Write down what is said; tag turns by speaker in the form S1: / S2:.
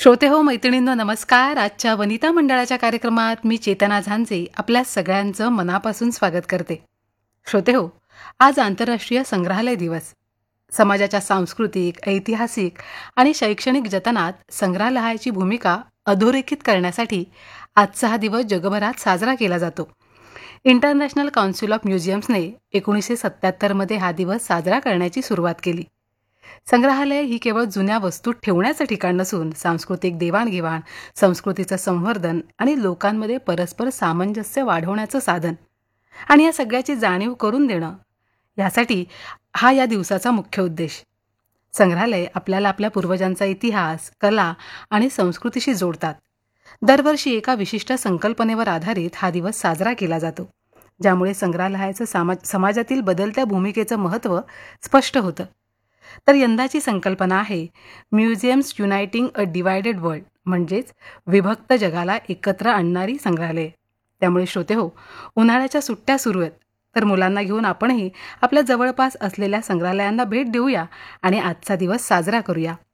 S1: श्रोते हो, मैत्रिणींनो, नमस्कार. आजच्या वनिता मंडळाच्या कार्यक्रमात मी चेतना झांजे आपल्या सगळ्यांचं मनापासून स्वागत करते. श्रोते हो, आज आंतरराष्ट्रीय संग्रहालय दिवस. समाजाच्या सांस्कृतिक, ऐतिहासिक आणि शैक्षणिक जतनात संग्रहालयाची भूमिका अधोरेखित करण्यासाठी आजचा हा दिवस जगभरात साजरा केला जातो. इंटरनॅशनल काउन्सिल ऑफ म्युझियम्सने 1977 मध्ये हा दिवस साजरा करण्याची सुरुवात केली. संग्रहालय ही केवळ जुन्या वस्तू ठेवण्याचं ठिकाण नसून सांस्कृतिक देवाणघेवाण, संस्कृतीचं संवर्धन आणि लोकांमध्ये परस्पर सामंजस्य वाढवण्याचं साधन आणि या सगळ्याची जाणीव करून देणं, यासाठी हा या दिवसाचा मुख्य उद्देश. संग्रहालय आपल्याला आपल्या पूर्वजांचा इतिहास, कला आणि संस्कृतीशी जोडतात. दरवर्षी एका विशिष्ट संकल्पनेवर आधारित हा दिवस साजरा केला जातो, ज्यामुळे संग्रहालयाचं समाजातील बदलत्या भूमिकेचं महत्त्व स्पष्ट होतं. तर यंदाची संकल्पना आहे म्युझियम्स युनायटिंग अ डिवायडेड वर्ल्ड, म्हणजेच विभक्त जगाला एकत्र आणणारी संग्रहालये. त्यामुळे श्रोते हो, उन्हाळ्याच्या सुट्ट्या सुरू आहेत, तर मुलांना घेऊन आपणही आपल्या जवळपास असलेल्या संग्रहालयांना भेट देऊया आणि आजचा दिवस साजरा करूया.